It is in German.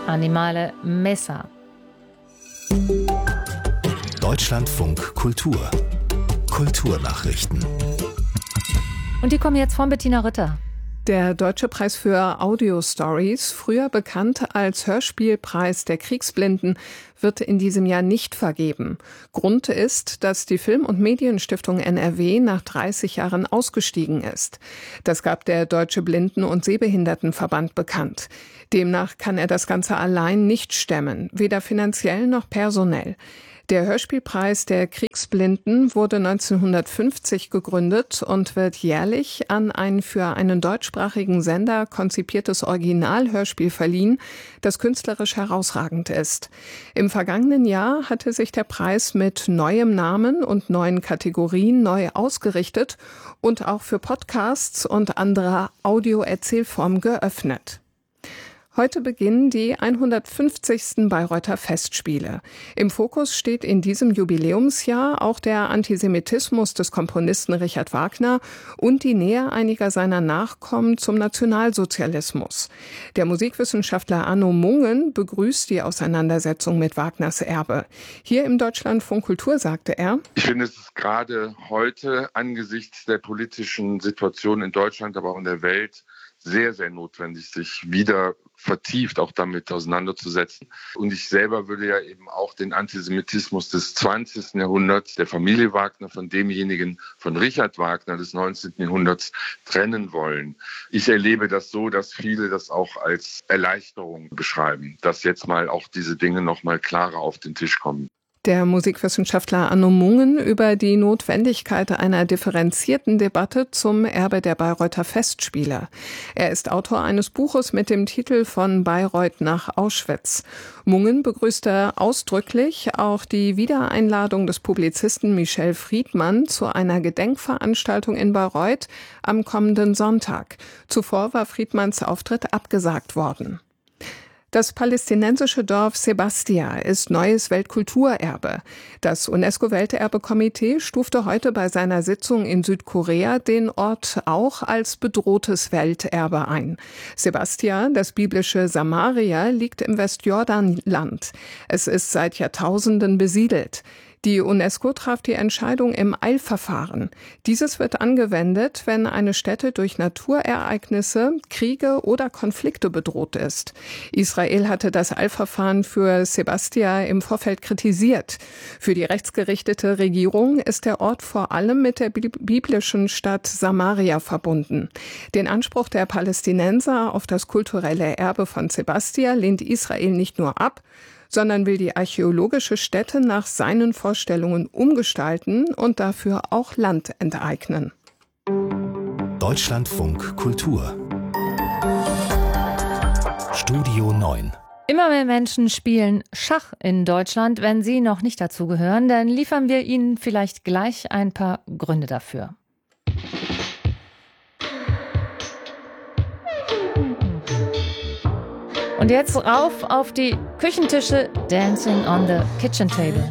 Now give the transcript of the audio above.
Animale Mesa. Deutschlandfunk Kultur. Kulturnachrichten. Und die kommen jetzt von Bettina Ritter. Der Deutsche Preis für Audio-Stories, früher bekannt als Hörspielpreis der Kriegsblinden, wird in diesem Jahr nicht vergeben. Grund ist, dass die Film- und Medienstiftung NRW nach 30 Jahren ausgestiegen ist. Das gab der Deutsche Blinden- und Sehbehindertenverband bekannt. Demnach kann er das Ganze allein nicht stemmen, weder finanziell noch personell. Der Hörspielpreis der Kriegsblinden wurde 1950 gegründet und wird jährlich an ein für einen deutschsprachigen Sender konzipiertes Originalhörspiel verliehen, das künstlerisch herausragend ist. Im vergangenen Jahr hatte sich der Preis mit neuem Namen und neuen Kategorien neu ausgerichtet und auch für Podcasts und andere Audio-Erzählformen geöffnet. Heute beginnen die 150. Bayreuther Festspiele. Im Fokus steht in diesem Jubiläumsjahr auch der Antisemitismus des Komponisten Richard Wagner und die Nähe einiger seiner Nachkommen zum Nationalsozialismus. Der Musikwissenschaftler Arno Mungen begrüßt die Auseinandersetzung mit Wagners Erbe. Hier im Deutschlandfunk Kultur sagte er: Ich finde, es ist gerade heute angesichts der politischen Situation in Deutschland, aber auch in der Welt sehr, sehr notwendig, sich wieder vertieft auch damit auseinanderzusetzen. Und ich selber würde ja eben auch den Antisemitismus des 20. Jahrhunderts, der Familie Wagner, von demjenigen von Richard Wagner des 19. Jahrhunderts trennen wollen. Ich erlebe das so, dass viele das auch als Erleichterung beschreiben, dass jetzt mal auch diese Dinge noch mal klarer auf den Tisch kommen. Der Musikwissenschaftler Arno Mungen über die Notwendigkeit einer differenzierten Debatte zum Erbe der Bayreuther Festspiele. Er ist Autor eines Buches mit dem Titel Von Bayreuth nach Auschwitz. Mungen begrüßte ausdrücklich auch die Wiedereinladung des Publizisten Michel Friedmann zu einer Gedenkveranstaltung in Bayreuth am kommenden Sonntag. Zuvor war Friedmanns Auftritt abgesagt worden. Das palästinensische Dorf Sebastia ist neues Weltkulturerbe. Das UNESCO-Welterbe-Komitee stufte heute bei seiner Sitzung in Südkorea den Ort auch als bedrohtes Welterbe ein. Sebastia, das biblische Samaria, liegt im Westjordanland. Es ist seit Jahrtausenden besiedelt. Die UNESCO traf die Entscheidung im Eilverfahren. Dieses wird angewendet, wenn eine Stätte durch Naturereignisse, Kriege oder Konflikte bedroht ist. Israel hatte das Eilverfahren für Sebastia im Vorfeld kritisiert. Für die rechtsgerichtete Regierung ist der Ort vor allem mit der biblischen Stadt Samaria verbunden. Den Anspruch der Palästinenser auf das kulturelle Erbe von Sebastia lehnt Israel nicht nur ab, sondern will die archäologische Stätte nach seinen Vorstellungen umgestalten und dafür auch Land enteignen. Deutschlandfunk Kultur. Studio 9. Immer mehr Menschen spielen Schach in Deutschland. Wenn Sie noch nicht dazugehören, dann liefern wir Ihnen vielleicht gleich ein paar Gründe dafür. Und jetzt rauf auf die Küchentische, Dancing on the Kitchen Table.